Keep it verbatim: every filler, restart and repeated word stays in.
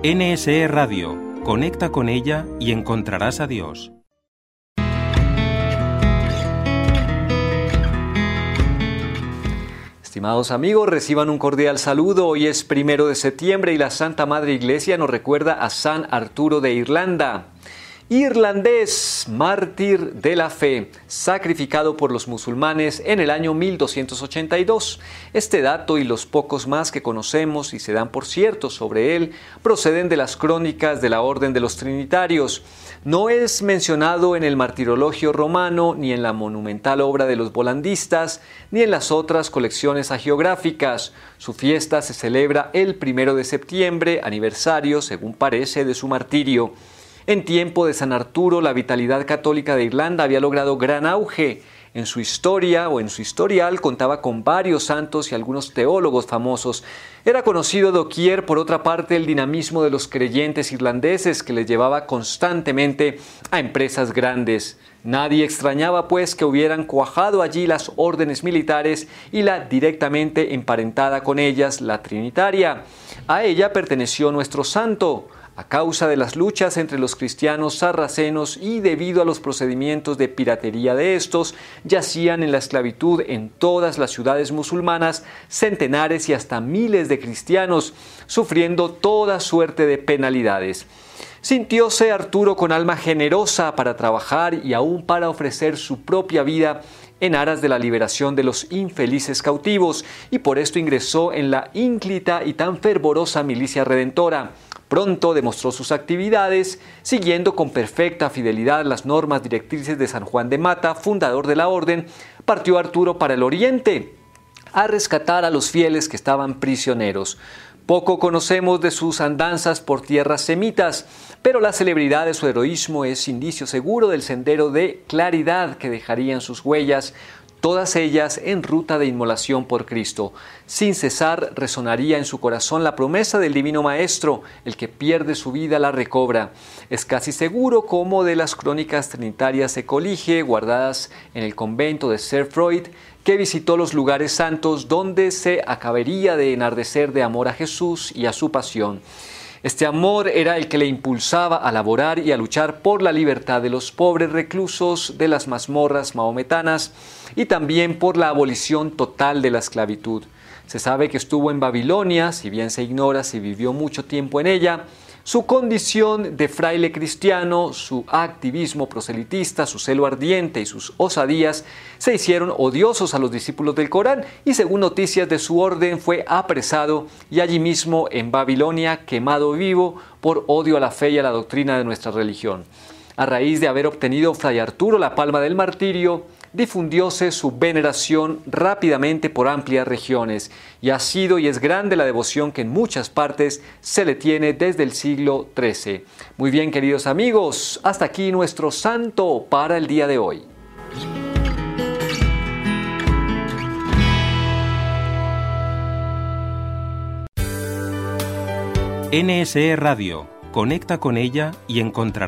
N S E Radio. Conecta con ella y encontrarás a Dios. Estimados amigos, reciban un cordial saludo. Hoy es primero de septiembre y la Santa Madre Iglesia nos recuerda a San Arturo de Irlanda. Irlandés, mártir de la fe, sacrificado por los musulmanes en el año mil doscientos ochenta y dos. Este dato y los pocos más que conocemos y se dan por ciertos sobre él proceden de las crónicas de la Orden de los Trinitarios. No es mencionado en el Martirologio romano, ni en la monumental obra de los volandistas, ni en las otras colecciones hagiográficas. Su fiesta se celebra el primero de septiembre, aniversario, según parece, de su martirio. En tiempo de San Arturo, la vitalidad católica de Irlanda había logrado gran auge. En su historia o en su historial contaba con varios santos y algunos teólogos famosos. Era conocido doquier, por otra parte, el dinamismo de los creyentes irlandeses que les llevaba constantemente a empresas grandes. Nadie extrañaba, pues, que hubieran cuajado allí las órdenes militares y la directamente emparentada con ellas, la Trinitaria. A ella perteneció nuestro santo. A causa de las luchas entre los cristianos sarracenos y debido a los procedimientos de piratería de estos, yacían en la esclavitud en todas las ciudades musulmanas centenares y hasta miles de cristianos, sufriendo toda suerte de penalidades. Sintióse Arturo con alma generosa para trabajar y aún para ofrecer su propia vida en aras de la liberación de los infelices cautivos, y por esto ingresó en la ínclita y tan fervorosa milicia redentora. Pronto demostró sus actividades, siguiendo con perfecta fidelidad las normas directrices de San Juan de Mata, fundador de la orden. Partió Arturo para el oriente, a rescatar a los fieles que estaban prisioneros. Poco conocemos de sus andanzas por tierras semitas, pero la celebridad de su heroísmo es indicio seguro del sendero de claridad que dejarían sus huellas, todas ellas en ruta de inmolación por Cristo. Sin cesar resonaría en su corazón la promesa del Divino Maestro: el que pierde su vida la recobra. Es casi seguro, como de las crónicas trinitarias se colige, guardadas en el convento de Cerfroid, que visitó los lugares santos donde se acabaría de enardecer de amor a Jesús y a su pasión. Este amor era el que le impulsaba a laborar y a luchar por la libertad de los pobres reclusos de las mazmorras mahometanas y también por la abolición total de la esclavitud. Se sabe que estuvo en Babilonia, si bien se ignora si vivió mucho tiempo en ella. Su condición de fraile cristiano, su activismo proselitista, su celo ardiente y sus osadías se hicieron odiosos a los discípulos del Corán, y según noticias de su orden fue apresado y allí mismo en Babilonia quemado vivo por odio a la fe y a la doctrina de nuestra religión. A raíz de haber obtenido Fray Arturo la palma del martirio, difundióse su veneración rápidamente por amplias regiones, y ha sido y es grande la devoción que en muchas partes se le tiene desde el siglo trece. Muy bien, queridos amigos, hasta aquí nuestro santo para el día de hoy. N S E Radio. Conecta con ella y encontrarás